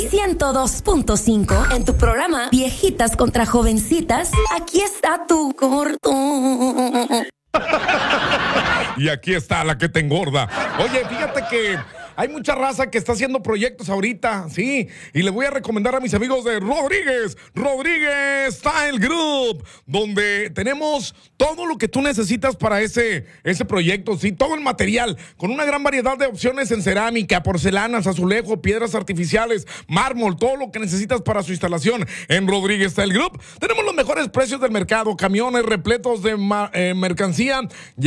Play 102.5 en tu programa Viejitas contra Jovencitas. Aquí está tu gordo. Y aquí está la que te engorda. Oye, fíjate que hay mucha raza que está haciendo proyectos ahorita, sí. Y les voy a recomendar a mis amigos de Rodríguez Style Group, donde tenemos todo lo que tú necesitas para ese proyecto, sí. Todo el material, con una gran variedad de opciones en cerámica, porcelanas, azulejo, piedras artificiales, mármol, todo lo que necesitas para su instalación en Rodríguez Style Group. Tenemos los mejores precios del mercado, camiones repletos de mercancía.